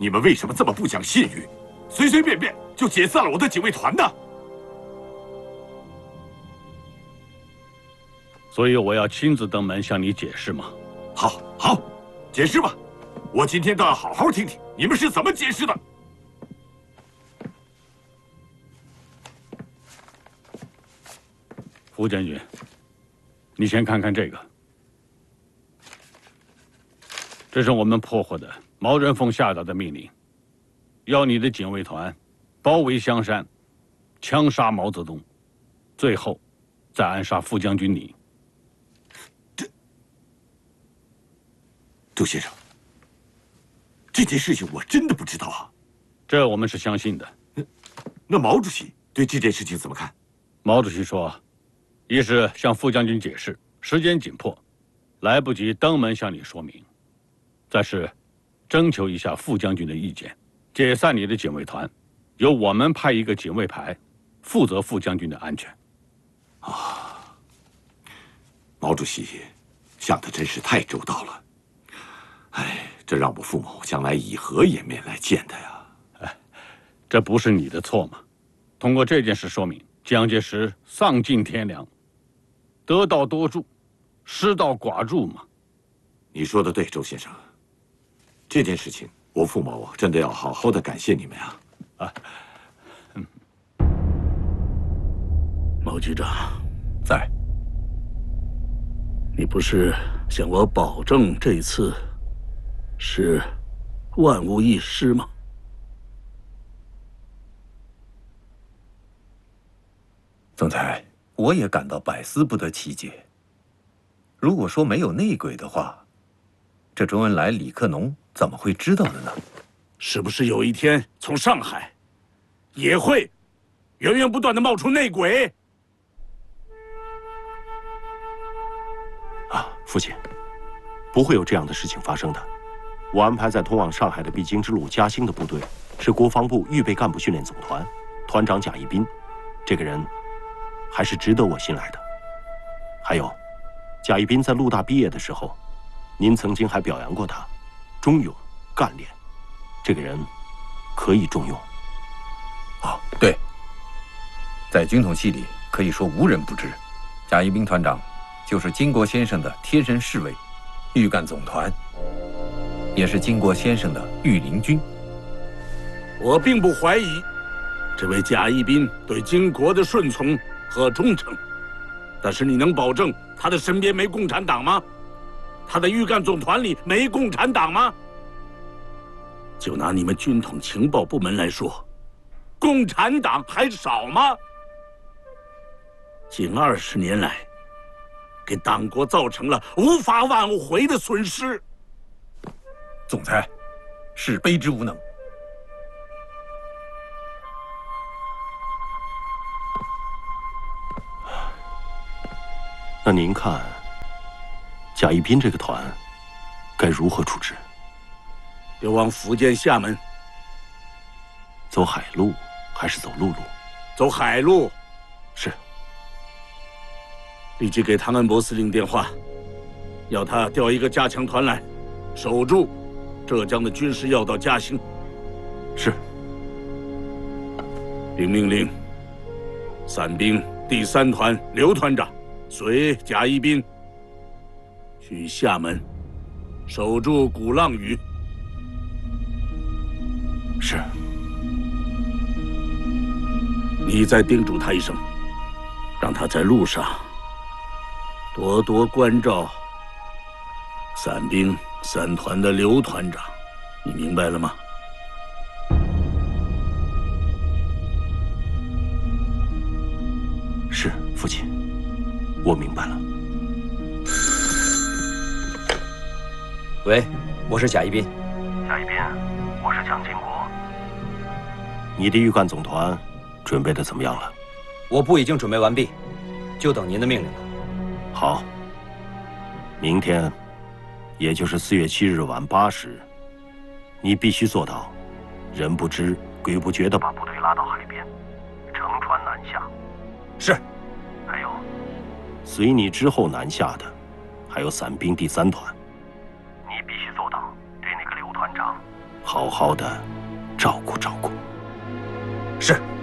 你们为什么这么不讲信誉，随随便便就解散了我的警卫团呢？ 所以我要亲自登门向你解释嘛。 好，解释吧，我今天倒要好好听听你们是怎么解释的。 副将军，你先看看这个，这是我们破获的毛人凤下达的命令，要你的警卫团包围香山，枪杀毛泽东，最后再暗杀副将军你。 周先生，这件事情我真的不知道啊。 这我们是相信的。 那毛主席对这件事情怎么看？ 毛主席说，一是向副将军解释，时间紧迫，来不及登门向你说明；再是征求一下副将军的意见，解散你的警卫团，由我们派一个警卫排，负责副将军的安全。 啊，毛主席想的真是太周到了。哎，这让我父母将来以何颜面来见他呀？ 哎，这不是你的错吗？通过这件事说明，蒋介石丧尽天良，得道多助，失道寡助嘛。 你说的对，周先生。这件事情，我父母真的要好好的感谢你们呀！ 毛局长， 在。 你不是向我保证这次是万无一失吗？ 总裁，我也感到百思不得其解。如果说没有内鬼的话，这周恩来、李克农怎么会知道的呢？ 是不是有一天从上海也会源源不断的冒出内鬼？ 啊，父亲，不会有这样的事情发生的。我安排在通往上海的必经之路嘉兴的部队是国防部预备干部训练总团，团长贾一斌，这个人还是值得我信赖的。还有，贾一斌在陆大毕业的时候，您曾经还表扬过他，忠勇干练，这个人可以重用。 哦，对，在军统系里可以说无人不知，贾一斌团长就是金国先生的贴身侍卫，预干总团，也是金国先生的御林军。 我并不怀疑这位贾一斌对金国的顺从和忠诚，但是你能保证他的身边没共产党吗？他的预干总团里没共产党吗？就拿你们军统情报部门来说，共产党还少吗？近20年来，给党国造成了无法挽回的损失。 总裁，是卑职无能。 那您看，贾一斌这个团该如何处置？ 要往福建厦门走海路还是走陆路？ 走海路。 是。 立即给汤恩伯司令电话，要他调一个加强团来，守住浙江的军事要道嘉兴。 是。 并命令伞兵第3团刘团长随贾一斌去厦门守住鼓浪屿。 是。 你再叮嘱他一声，让他在路上多多关照伞兵3团的刘团长，你明白了吗？ 是，父亲，我明白了。 喂，我是贾一斌。 贾一斌，我是蒋经国。你的预干总团准备的怎么样了？ 我部已经准备完毕，就等您的命令了。 好，明天，也就是4月7日晚8时，你必须做到人不知鬼不觉地把部队拉到海边，乘船南下。 是。 还有，随你之后南下的，还有伞兵第3团，你必须做到对那个刘团长好好好的照顾照顾。 是。